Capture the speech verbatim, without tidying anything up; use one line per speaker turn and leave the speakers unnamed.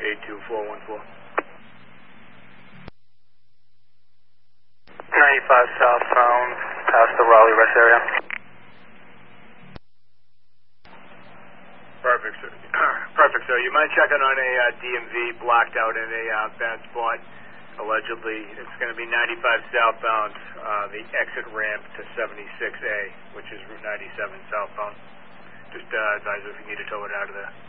eight two four one four.
ninety-five southbound, past the Raleigh rest area.
Perfect, sir. Perfect, sir. You mind checking on a uh, D M V blocked out in a uh, bad spot? Allegedly, it's going to be ninety-five southbound, uh, the exit ramp to seventy-six A, which is Route ninety-seven southbound. Just uh, advise if you need to tow it out of there.